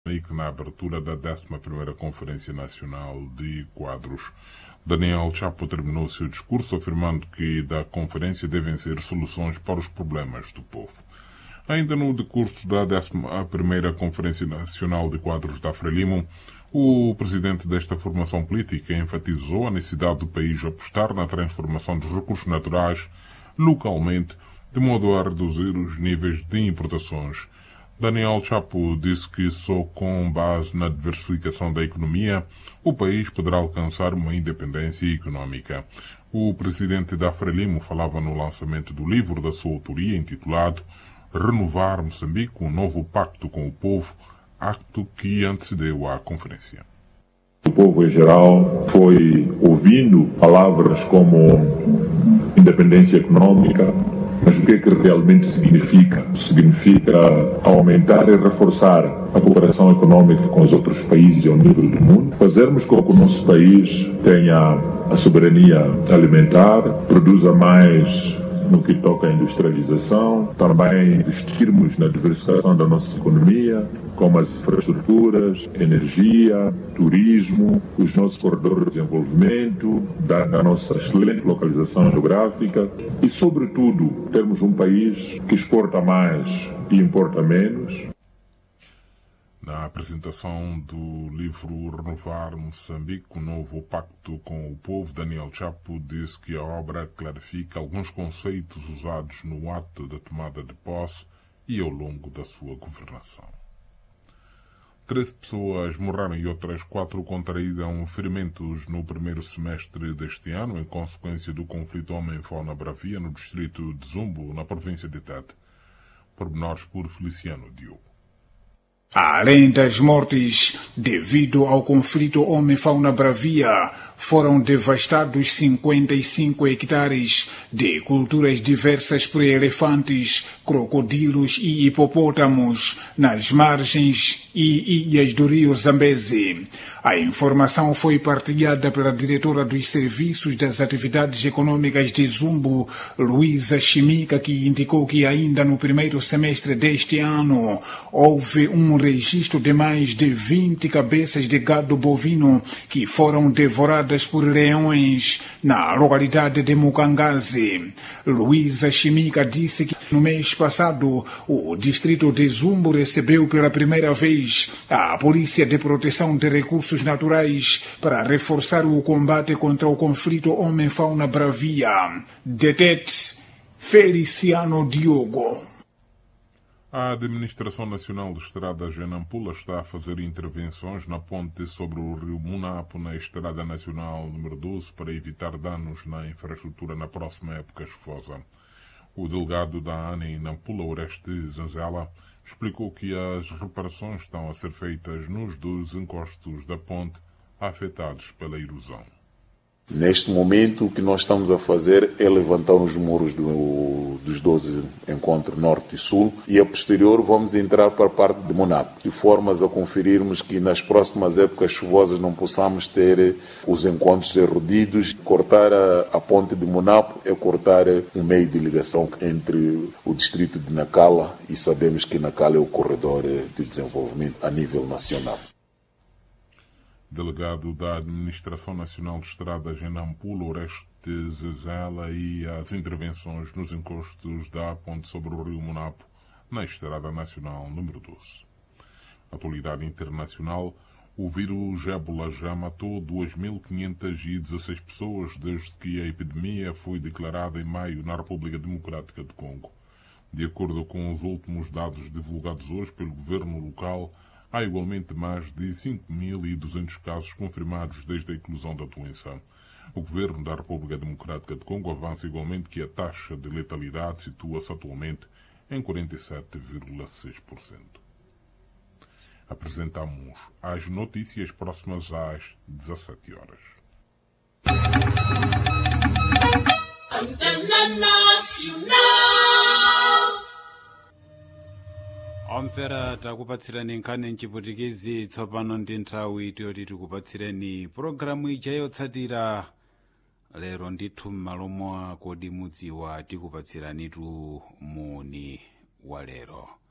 na abertura da 11ª Conferência Nacional de Quadros. Daniel Chapo terminou seu discurso afirmando que da conferência devem ser soluções para os problemas do povo. Ainda no decurso da 11ª Conferência Nacional de Quadros da Frelimo, o presidente desta formação política enfatizou a necessidade do país apostar na transformação dos recursos naturais localmente, de modo a reduzir os níveis de importações. Daniel Chapo disse que só com base na diversificação da economia o país poderá alcançar uma independência económica. O presidente da Frelimo falava no lançamento do livro da sua autoria intitulado Renovar Moçambique, um novo pacto com o povo, acto que antecedeu à conferência. O povo em geral foi ouvindo palavras como independência econômica, mas o que é que realmente significa? Significa aumentar e reforçar a cooperação econômica com os outros países ao nível do mundo, fazermos com que o nosso país tenha a soberania alimentar, produza mais no que toca à industrialização, também investirmos na diversificação da nossa economia, como as infraestruturas, energia, turismo, os nossos corredores de desenvolvimento, da nossa excelente localização geográfica e, sobretudo, termos um país que exporta mais e importa menos. Na apresentação do livro Renovar Moçambique, um novo pacto com o povo, Daniel Chapo disse que a obra clarifica alguns conceitos usados no ato da tomada de posse e ao longo da sua governação. 13 pessoas morreram e outras 4 contraíram ferimentos no primeiro semestre deste ano, em consequência do conflito homem-fauna-bravia no distrito de Zumbo, na província de Tete. Pormenores por Feliciano Diogo. Além das mortes devido ao conflito homem-fauna-bravia, foram devastados 55 hectares de culturas diversas por elefantes, crocodilos e hipopótamos nas margens e ilhas do rio Zambeze. A informação foi partilhada pela diretora dos Serviços das Atividades Econômicas de Zumbo, Luísa Chimica, que indicou que ainda no primeiro semestre deste ano houve um registro de mais de 20 cabeças de gado bovino que foram devoradas por leões na localidade de Mukangazi. Luísa Chimica disse que no mês passado o distrito de Zumbo recebeu pela primeira vez a Polícia de Proteção de Recursos Naturais para reforçar o combate contra o conflito homem-fauna-bravia. De Tete, Feliciano Diogo. A Administração Nacional de Estradas em Nampula está a fazer intervenções na ponte sobre o rio Munapo na Estrada Nacional número 12 para evitar danos na infraestrutura na próxima época chuvosa. O delegado da ANE em Nampula, Oreste Zanzela, explicou que as reparações estão a ser feitas nos 2 encostos da ponte afetados pela erosão. Neste momento, o que nós estamos a fazer é levantar os muros dos 12 encontros norte e sul e, a posterior, vamos entrar para a parte de Monapo, de formas a conferirmos que nas próximas épocas chuvosas não possamos ter os encontros erodidos. Cortar a ponte de Monapo é cortar um meio de ligação entre o distrito de Nacala e sabemos que Nacala é o corredor de desenvolvimento a nível nacional. Delegado da Administração Nacional de Estradas em Nampula, Oreste Zezela, e as intervenções nos encostos da ponte sobre o rio Munapo, na Estrada Nacional número 12. Atualidade internacional, o vírus ébola já matou 2.516 pessoas desde que a epidemia foi declarada em maio na República Democrática do Congo. De acordo com os últimos dados divulgados hoje pelo governo local, há igualmente mais de 5.200 casos confirmados desde a eclosão da doença. O governo da República Democrática do Congo avança igualmente que a taxa de letalidade situa-se atualmente em 47,6%. Apresentamos as notícias próximas às 17 horas. Antena Nacional. Omvera takupatsirani nkhani mchiputikezi tsopano ndi nthawi tiyoti tikupatsireni pulogalamu ija yotsatira lero ndithu m'malo mwa kodi mudziwa tikupatsiranitu muni wa lero.